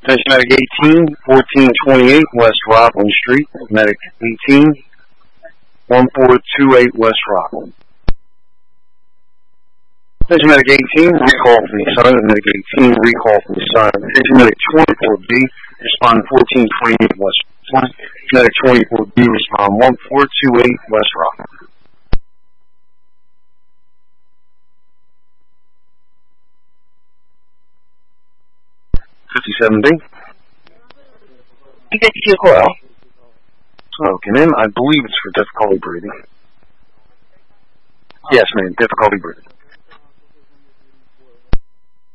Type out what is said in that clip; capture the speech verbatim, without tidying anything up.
Attention Medic eighteen, fourteen twenty-eight West Rockland Street. Medic eighteen, one four two eight West Rockland. Attention Medic eighteen, recall from the Sun. Medic eighteen, recall from the Sun. Attention Medic twenty-four B, respond fourteen twenty-eight West Rockland. Medic twenty-four B, respond one four two eight West Rockland. fifty-seven B. fifty-two Coral. Okay, ma'am. I believe it's for difficulty breathing. Yes, ma'am. Difficulty breathing.